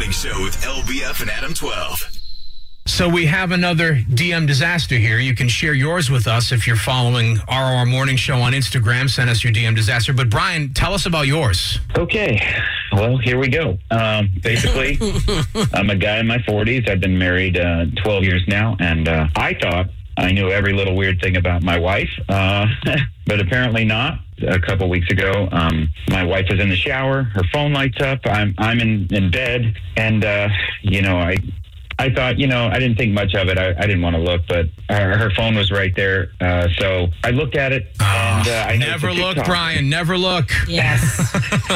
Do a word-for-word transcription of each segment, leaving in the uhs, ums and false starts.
Morning Show with L B F and Adam twelve. So we have another D M disaster here. You can share yours with us if you're following R O R Morning Show on Instagram. Send us your D M disaster. But Brian, tell us about yours. Okay. Well, here we go. Um, basically, I'm a guy in my forties. I've been married uh, twelve years now, and uh, I thought I knew every little weird thing about my wife, uh, but apparently not. A couple weeks ago, um, my wife was in the shower. Her phone lights up. I'm I'm in, in bed, and uh, you know I. I thought, you know, I didn't think much of it. I, I didn't want to look, but her, her phone was right there. Uh, so I looked at it. And, uh, I never look, Brian. Never look. Yes.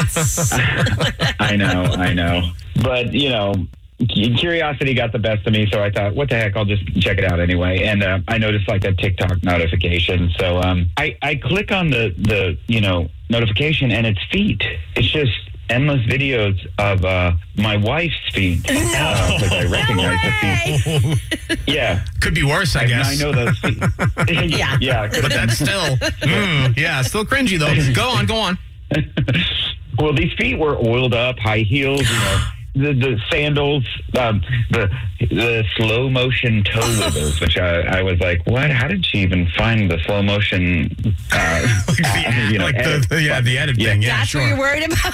I know, I know. But, you know, curiosity got the best of me. So I thought, what the heck? I'll just check it out anyway. And uh, I noticed like a TikTok notification. So um, I, I click on the, the, you know, notification and it's feet. It's just endless videos of uh, my wife's feet. No. Uh, because I recognize No the feet. Yeah. Could be worse, I, I guess. I know those feet. Yeah. Yeah. But that's still, mm, yeah, still cringy, though. Go on, go on. Well, these feet were oiled up, high heels, you know. The, the sandals, um, the the slow motion toe wiggles, which I, I was like, what? How did she even find the slow motion? Uh, Like the, uh, you know, like edit? the, yeah, the edit Yeah. thing. Yeah, That's sure. what you're worried about?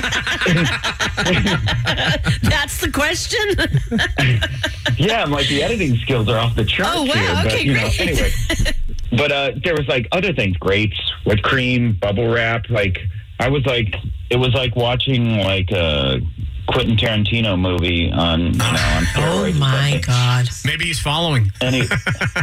That's the question? Yeah, I'm like, the editing skills are off the charts Oh, wow. here. But, Okay, you know, great. anyway. But uh, there was like other things, grapes, whipped cream, bubble wrap. Like, I was like, it was like watching like a Quentin Tarantino movie on, you know, on Oh, steroids. my God. Maybe he's following. And he,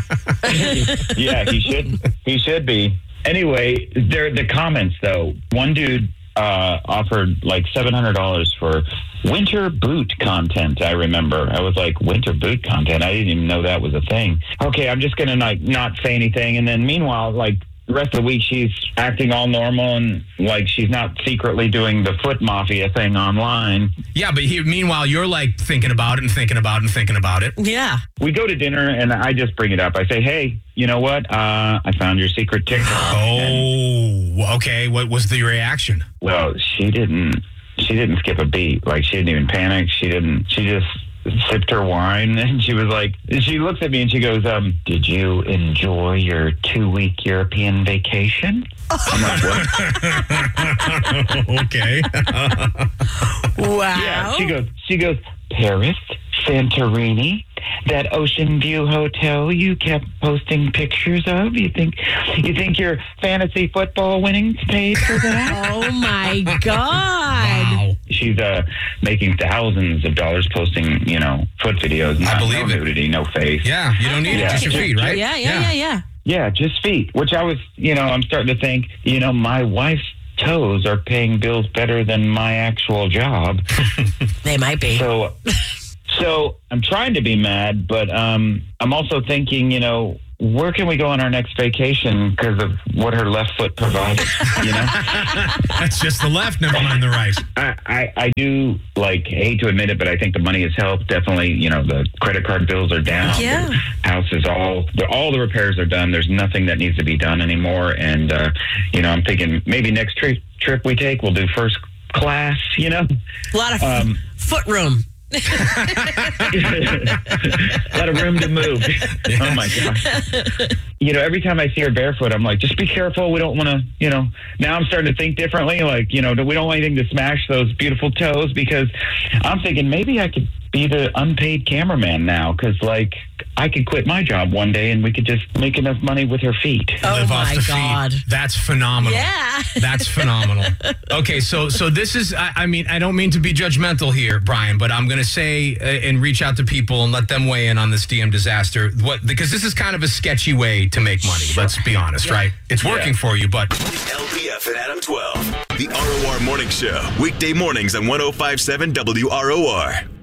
yeah, he should. He should be. Anyway, there the comments though. One dude uh, offered like seven hundred dollars for winter boot content. I remember. I was like, winter boot content. I didn't even know that was a thing. Okay, I'm just gonna like not say anything. And then meanwhile, like the rest of the week, she's acting all normal and like she's not secretly doing the foot mafia thing online. Yeah, but he, meanwhile, you're like thinking about it and thinking about it and thinking about it. Yeah. We go to dinner and I just bring it up. I say, hey, you know what? Uh, I found your secret TikTok. And, Oh, okay. What was the reaction? well, she didn't. She didn't skip a beat. Like she didn't even panic. She didn't. She just sipped her wine and she was like. She looks at me and she goes, "Um, did you enjoy your two-week European vacation?" I'm like, what? Okay. Wow. Yeah. She goes. She goes. Paris, Santorini, that Ocean View hotel you kept posting pictures of. You think you think your fantasy football winnings paid for that? Oh, my God. Wow. She's uh, making thousands of dollars posting, you know, foot videos. Not, believe no it. nudity, no face. Yeah, you don't need it. Yeah. Just your feet, right? Yeah, yeah, yeah, yeah. Yeah, just feet. Which I was, you know, I'm starting to think, you know, my wife's toes are paying bills better than my actual job. They might be. So, so I'm trying to be mad, but um, I'm also thinking, you know, where can we go on our next vacation because of what her left foot provided? You know, That's just the left, never mind the right. I, I, I do like hate to admit it, but I think the money has helped. Definitely, you know, the credit card bills are down. Yeah. The house is all the, all the repairs are done. There's nothing that needs to be done anymore. And uh, you know, I'm thinking maybe next trip trip we take, we'll do first class. You know, A lot of um, foot room. a lot of room to move. Oh my god! You know, every time I see her barefoot, I'm like, just be careful. We don't want to, you know. Now I'm starting to think differently. Like, you know, we don't want anything to smash those beautiful toes because I'm thinking maybe I could be the unpaid cameraman now because, like, I could quit my job one day and we could just make enough money with her feet. Oh, Live off my the God. feet. That's phenomenal. Yeah. That's phenomenal. Okay, so so this is, I, I mean, I don't mean to be judgmental here, Brian, but I'm going to say uh, and reach out to people and let them weigh in on this D M disaster. What Because this is kind of a sketchy way to make money, let's be honest, right? It's working Yeah. for you, but... L B F and Adam twelve. The R O R Morning Show. Weekday mornings on one oh five point seven W R O R.